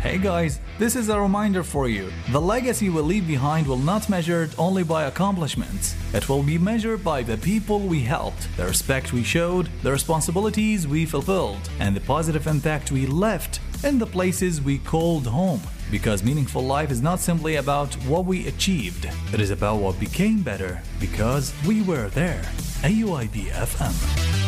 Hey guys, this is a reminder for you. The legacy we leave behind will not be measured only by accomplishments. It will be measured by the people we helped, the respect we showed, the responsibilities we fulfilled, and the positive impact we left in the places we called home. Because meaningful life is not simply about what we achieved, it is about what became better because we were there. AUIB FM.